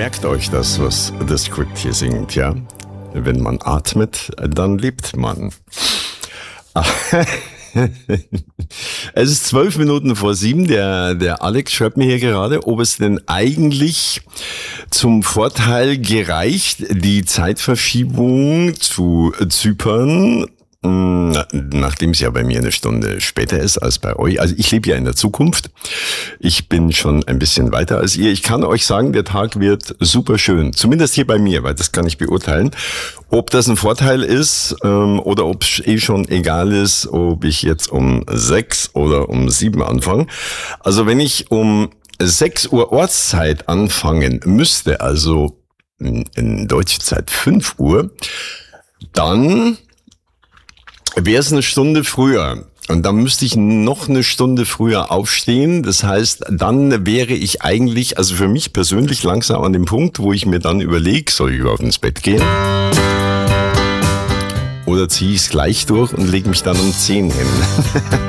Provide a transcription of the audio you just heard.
Merkt euch das, was das Script hier singt, ja? Wenn man atmet, dann lebt man. Es ist 12 Minuten vor 7. Der Alex schreibt mir hier gerade, ob es denn eigentlich zum Vorteil gereicht, die Zeitverschiebung zu Zypern, nachdem es ja bei mir eine Stunde später ist als bei euch. Also ich lebe ja in der Zukunft. Ich bin schon ein bisschen weiter als ihr. Ich kann euch sagen, der Tag wird super schön. Zumindest hier bei mir, weil das kann ich beurteilen. Ob das ein Vorteil ist oder ob es schon egal ist, ob ich jetzt um 6 oder um 7 anfange. Also wenn ich um 6 Uhr Ortszeit anfangen müsste, also in deutscher Zeit 5 Uhr, dann wäre es eine Stunde früher. Und dann müsste ich noch eine Stunde früher aufstehen. Das heißt, dann wäre ich eigentlich, also für mich persönlich langsam an dem Punkt, wo ich mir dann überlege, soll ich überhaupt ins Bett gehen? Oder ziehe ich es gleich durch und lege mich dann um 10 hin?